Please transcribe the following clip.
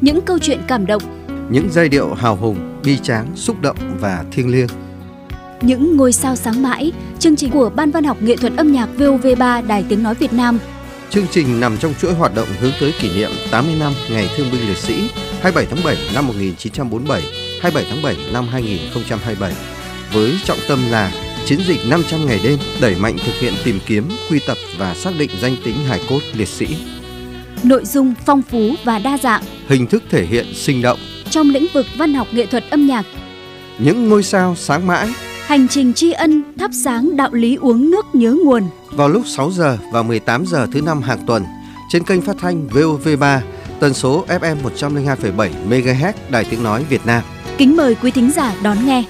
những câu chuyện cảm động, những giai điệu hào hùng, bi tráng, xúc động và thiêng liêng. Những ngôi sao sáng mãi, chương trình của Ban Văn học Nghệ thuật âm nhạc VOV3 Đài Tiếng Nói Việt Nam. Chương trình nằm trong chuỗi hoạt động hướng tới kỷ niệm 80 năm Ngày Thương binh Liệt sĩ 27 tháng 7 năm 1947, 27 tháng 7 năm 2027, với trọng tâm là chiến dịch 500 ngày đêm đẩy mạnh thực hiện tìm kiếm, quy tập và xác định danh tính hài cốt liệt sĩ. Nội dung phong phú và đa dạng, hình thức thể hiện sinh động trong lĩnh vực văn học nghệ thuật âm nhạc. Những ngôi sao sáng mãi, hành trình tri ân thắp sáng đạo lý uống nước nhớ nguồn. Vào lúc 6 giờ và 18 giờ thứ năm hàng tuần trên kênh phát thanh VOV3, tần số FM 102,7 MHz Đài Tiếng Nói Việt Nam. Kính mời quý thính giả đón nghe.